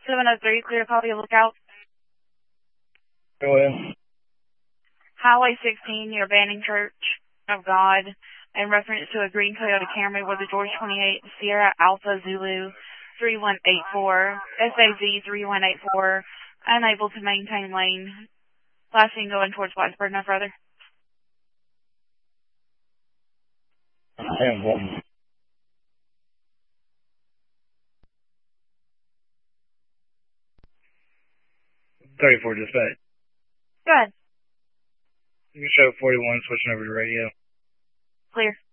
703, clear to copy, lookout. Go ahead. Highway 16 near Banning Church of God, in reference to a green Toyota Camry with a George 28 Sierra Alpha Zulu 3184, SAZ 3184, unable to maintain lane. Last seen going towards Blacksburg, no further. I have one. $34 dispatch. Good. You can show 41 switching over to radio. Clear.